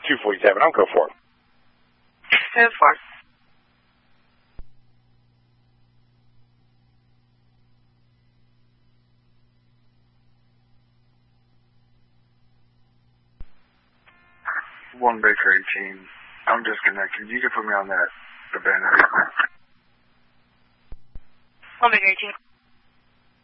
247. I'll go for it. Go for it. One Baker 18. I'm disconnected. You can put me on that abandoned. 1 Baker 18.